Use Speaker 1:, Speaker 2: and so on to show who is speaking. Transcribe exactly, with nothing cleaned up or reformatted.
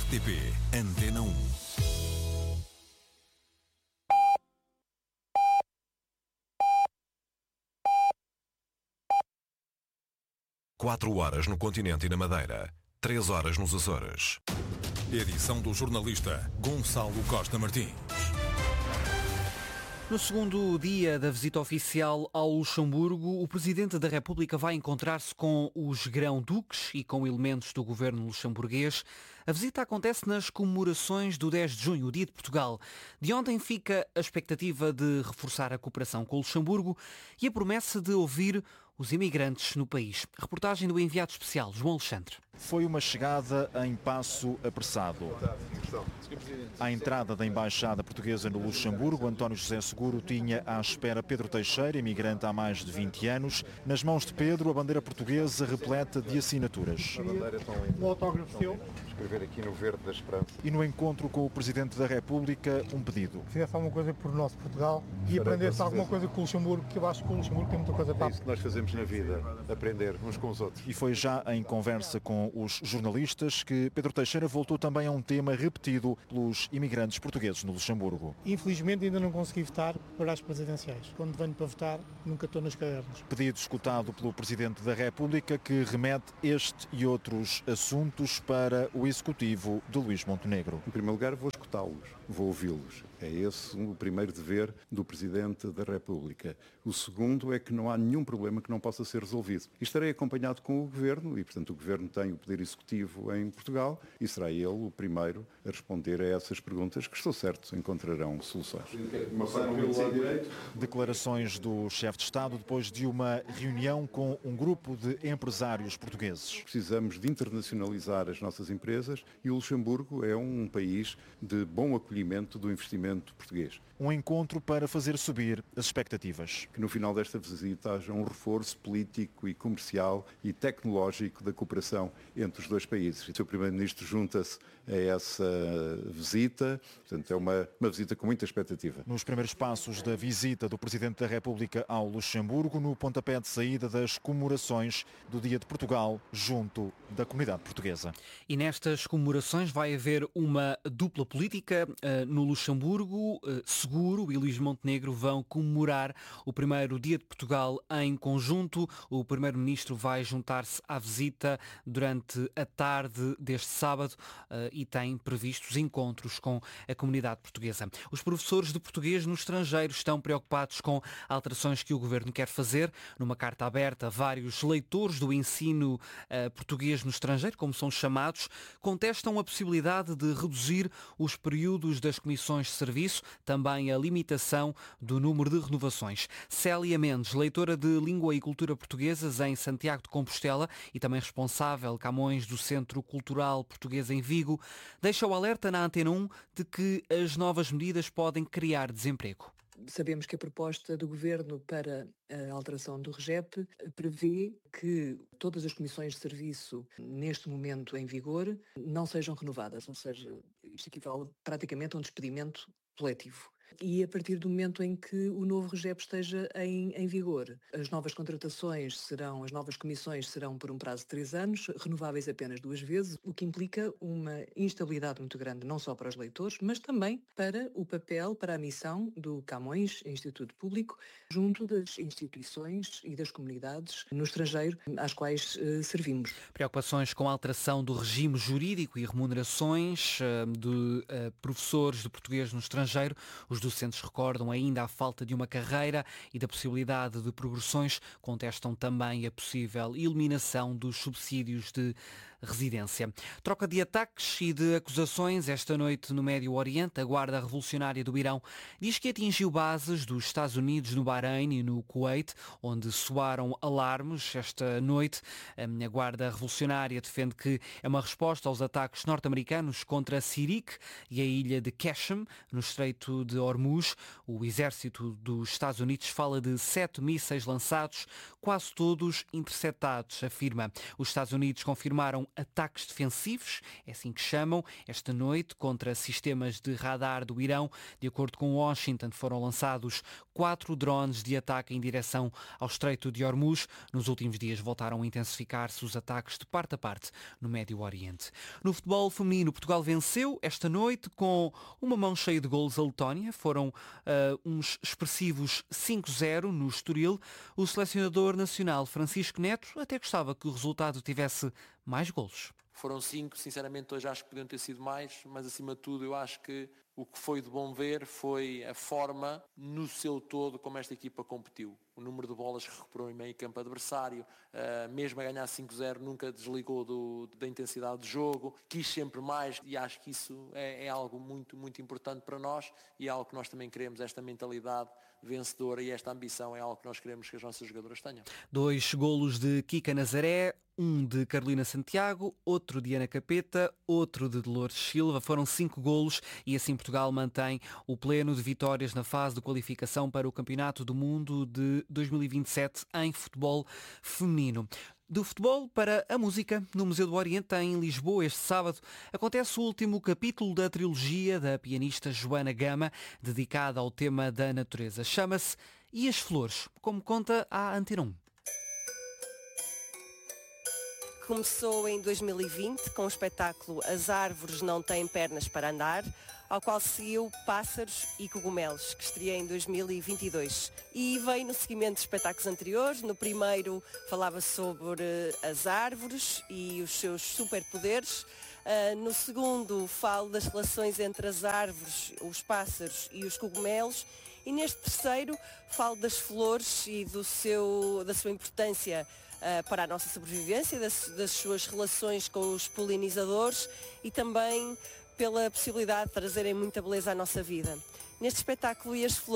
Speaker 1: T P Antena um. Quatro horas no continente e na Madeira. Três horas nos Açores. Edição do jornalista Gonçalo Costa Martins.
Speaker 2: No segundo dia da visita oficial ao Luxemburgo, o Presidente da República vai encontrar-se com os grão-duques e com elementos do governo luxemburguês. A visita acontece nas comemorações do dez de junho, o Dia de Portugal. De ontem fica a expectativa de reforçar a cooperação com o Luxemburgo e a promessa de ouvir os imigrantes no país. Reportagem do enviado especial, João Alexandre.
Speaker 3: Foi uma chegada em passo apressado. À entrada da Embaixada Portuguesa no Luxemburgo, António José Seguro tinha à espera Pedro Teixeira, imigrante há mais de vinte anos. Nas mãos de Pedro, a bandeira portuguesa repleta de assinaturas.
Speaker 4: Um autógrafo seu. Escrever aqui no verde da esperança.
Speaker 3: E no encontro com o Presidente da República, um pedido.
Speaker 5: Fizesse alguma coisa por nosso Portugal e aprendesse alguma coisa com o Luxemburgo, que eu acho que o Luxemburgo tem muita coisa para...
Speaker 4: É isso que nós fazemos na vida, aprender uns com os outros.
Speaker 3: E foi já em conversa com os jornalistas que Pedro Teixeira voltou também a um tema repetido pelos imigrantes portugueses no Luxemburgo.
Speaker 5: Infelizmente ainda não consegui votar para as presidenciais. Quando venho para votar, nunca estou nas cadernas.
Speaker 3: Pedido escutado pelo Presidente da República, que remete este e outros assuntos para o Executivo de Luís Montenegro.
Speaker 4: Em primeiro lugar, vou escutá-los, vou ouvi-los. É esse o primeiro dever do Presidente da República. O segundo é que não há nenhum problema que não possa ser resolvido. E estarei acompanhado com o Governo, e portanto o Governo tem o Poder Executivo em Portugal, e será ele o primeiro a responder a essas perguntas, que estou certo encontrarão soluções.
Speaker 3: Declarações do chefe de Estado depois de uma reunião com um grupo de empresários portugueses.
Speaker 4: Precisamos de internacionalizar as nossas empresas e o Luxemburgo é um país de bom acolhimento do investimento português.
Speaker 3: Um encontro para fazer subir as expectativas.
Speaker 4: Que no final desta visita haja um reforço político e comercial e tecnológico da cooperação entre os dois países. O seu Primeiro-Ministro junta-se a essa visita, portanto é uma, uma visita com muita expectativa.
Speaker 3: Nos primeiros passos da visita do Presidente da República ao Luxemburgo, no pontapé de saída das comemorações do Dia de Portugal, junto da comunidade portuguesa.
Speaker 2: E nestas comemorações vai haver uma dupla política uh, no Luxemburgo. Uh, Seguro e Luís Montenegro vão comemorar o primeiro Dia de Portugal em conjunto. O Primeiro-Ministro vai juntar-se à visita durante a tarde deste sábado uh, e tem previstos encontros com a comunidade portuguesa. Os professores de português no estrangeiro estão preocupados com alterações que o Governo quer fazer. Numa carta aberta, vários leitores do ensino uh, português no estrangeiro, como são chamados, contestam a possibilidade de reduzir os períodos das comissões de serviço, também a limitação do número de renovações. Célia Mendes, leitora de Língua e Cultura Portuguesas em Santiago de Compostela e também responsável Camões do Centro Cultural Português em Vigo, deixa o alerta na Antena um de que as novas medidas podem criar desemprego.
Speaker 6: Sabemos que a proposta do Governo para a alteração do REGEP prevê que todas as comissões de serviço neste momento em vigor não sejam renovadas, ou seja, isto equivale praticamente a um despedimento coletivo. E a partir do momento em que o novo REGEP esteja em, em vigor, as novas contratações serão, as novas comissões serão por um prazo de três anos, renováveis apenas duas vezes, o que implica uma instabilidade muito grande, não só para os leitores, mas também para o papel, para a missão do Camões Instituto Público, junto das instituições e das comunidades no estrangeiro às quais eh, servimos.
Speaker 2: Preocupações com a alteração do regime jurídico e remunerações eh, de eh, professores de português no estrangeiro. Os docentes recordam ainda a falta de uma carreira e da possibilidade de progressões, contestam também a possível eliminação dos subsídios de residência. Troca de ataques e de acusações esta noite no Médio Oriente. A Guarda Revolucionária do Irão diz que atingiu bases dos Estados Unidos no Bahrein e no Kuwait, onde soaram alarmes esta noite. A Guarda Revolucionária defende que é uma resposta aos ataques norte-americanos contra Sirik e a ilha de Qasem, no Estreito de Hormuz. O exército dos Estados Unidos fala de sete mísseis lançados, quase todos interceptados, afirma. Os Estados Unidos confirmaram ataques defensivos, é assim que chamam, esta noite contra sistemas de radar do Irão. De acordo com Washington, foram lançados quatro drones de ataque em direção ao Estreito de Hormuz. Nos últimos dias voltaram a intensificar-se os ataques de parte a parte no Médio Oriente. No futebol feminino, Portugal venceu esta noite com uma mão cheia de golos a Letónia. Foram uh, uns expressivos cinco zero no Estoril. O selecionador nacional Francisco Neto até gostava que o resultado tivesse mais golos.
Speaker 7: Foram cinco, sinceramente hoje acho que podiam ter sido mais, mas acima de tudo eu acho que o que foi de bom ver foi a forma no seu todo como esta equipa competiu. O número de bolas que recuperou em meio campo adversário, uh, mesmo a ganhar cinco zero, nunca desligou do, da intensidade do jogo, quis sempre mais e acho que isso é, é algo muito, muito importante para nós e é algo que nós também queremos, esta mentalidade vencedora e esta ambição é algo que nós queremos que as nossas jogadoras tenham.
Speaker 2: Dois golos de Kika Nazaré, um de Carolina Santiago, outro de Ana Capeta, outro de Dolores Silva. Foram cinco golos e assim Portugal mantém o pleno de vitórias na fase de qualificação para o Campeonato do Mundo de dois mil e vinte e sete em futebol feminino. Do futebol para a música, no Museu do Oriente, em Lisboa, este sábado, acontece o último capítulo da trilogia da pianista Joana Gama, dedicada ao tema da natureza. Chama-se E as Flores, como conta a Antena um.
Speaker 8: Começou em dois mil e vinte com o espetáculo As Árvores Não Têm Pernas para Andar, ao qual seguiu Pássaros e Cogumelos, que estreia em dois mil e vinte e dois. E veio no seguimento de espetáculos anteriores. No primeiro falava sobre as árvores e os seus superpoderes. Uh, no segundo falo das relações entre as árvores, os pássaros e os cogumelos. E neste terceiro falo das flores e do seu, da sua importância uh, para a nossa sobrevivência, das, das suas relações com os polinizadores e também pela possibilidade de trazerem muita beleza à nossa vida. Neste espetáculo E as Flores